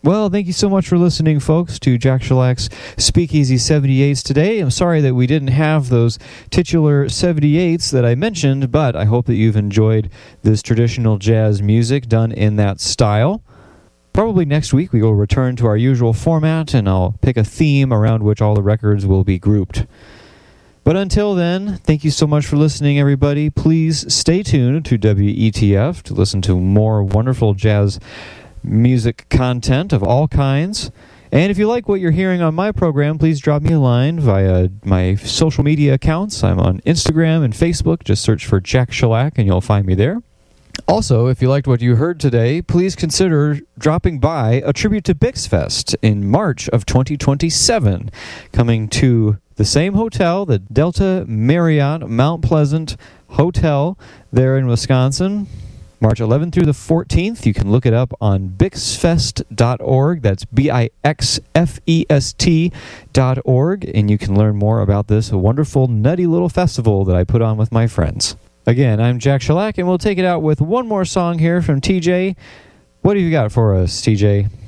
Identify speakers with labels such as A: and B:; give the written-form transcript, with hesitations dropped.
A: Well, thank you so much for listening, folks, to Jack Shellack's Speakeasy 78s today. I'm sorry that we didn't have those titular 78s that I mentioned, but I hope that you've enjoyed this traditional jazz music done in that style. Probably next week we will return to our usual format, and I'll pick a theme around which all the records will be grouped. But until then, thank you so much for listening, everybody. Please stay tuned to WETF to listen to more wonderful jazz music content of all kinds. And if you like what you're hearing on my program, please drop me a line via my social media accounts. I'm on Instagram and Facebook. Just search for Jack Shellack and you'll find me there. Also, if you liked what you heard today, please consider dropping by a tribute to Bixfest in March of 2027, coming to the same hotel, the Delta Marriott Mount Pleasant Hotel there in Wisconsin. March 11th through the 14th. You can look it up on bixfest.org. That's BIXFEST.org. And you can learn more about this wonderful, nutty little festival that I put on with my friends. Again, I'm Jack Shellack, and we'll take it out with one more song here from TJ. What have you got for us, TJ?